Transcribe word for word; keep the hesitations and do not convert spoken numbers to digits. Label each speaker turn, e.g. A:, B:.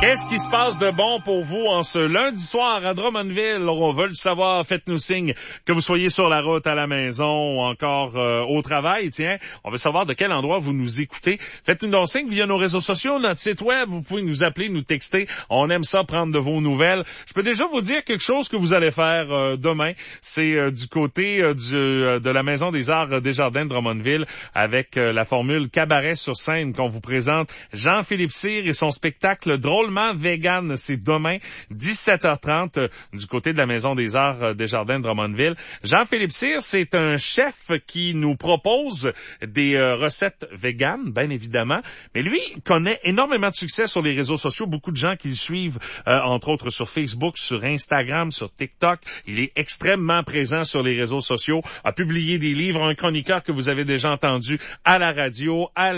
A: Qu'est-ce qui se passe de bon pour vous en ce lundi soir à Drummondville? On veut le savoir. Faites-nous signe que vous soyez sur la route, à la maison ou encore euh, au travail. Tiens, on veut savoir de quel endroit vous nous écoutez. Faites-nous donc signe via nos réseaux sociaux, notre site web. Vous pouvez nous appeler, nous texter. On aime ça, prendre de vos nouvelles. Je peux déjà vous dire quelque chose que vous allez faire euh, demain. C'est euh, du côté euh, du, euh, de la Maison des Arts Desjardins de Drummondville avec euh, la formule Cabaret sur scène qu'on vous présente. Jean-Philippe Cyr et son spectacle Drôlement Vegan, c'est demain, dix-sept heures trente, euh, du côté de la Maison des Arts euh, Desjardins de Drummondville. Jean-Philippe Cyr, c'est un chef qui nous propose des euh, recettes véganes, bien évidemment, mais lui connaît énormément de succès sur les réseaux sociaux, beaucoup de gens qui le suivent, euh, entre autres sur Facebook, sur Instagram, sur TikTok. Il est extrêmement présent sur les réseaux sociaux, a publié des livres, un chroniqueur que vous avez déjà entendu à la radio, à